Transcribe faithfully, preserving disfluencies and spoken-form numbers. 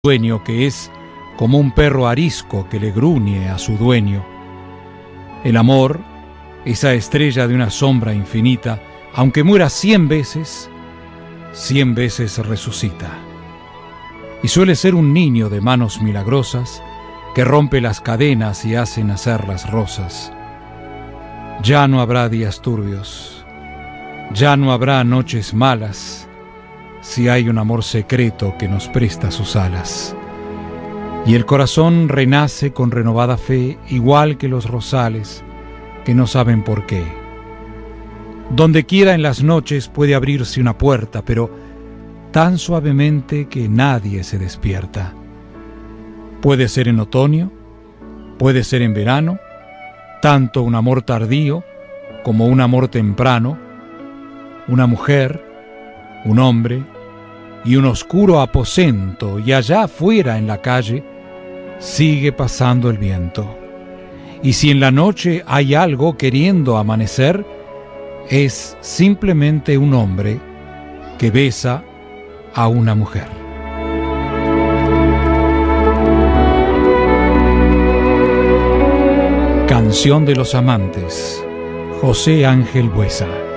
Dueño que es como un perro arisco que le gruñe a su dueño. El amor, esa estrella de una sombra infinita, aunque muera cien veces, cien veces resucita. Y suele ser un niño de manos milagrosas que rompe las cadenas y hace nacer las rosas. Ya no habrá días turbios, ya no habrá noches malas, si hay un amor secreto que nos presta sus alas. Y el corazón renace con renovada fe, igual que los rosales que no saben por qué. Donde quiera en las noches puede abrirse una puerta, pero tan suavemente que nadie se despierta. Puede ser en otoño, puede ser en verano, tanto un amor tardío como un amor temprano, una mujer, un hombre y un oscuro aposento, y allá afuera en la calle sigue pasando el viento. Y si en la noche hay algo queriendo amanecer, es simplemente un hombre que besa a una mujer. Canción de los amantes, José Ángel Buesa.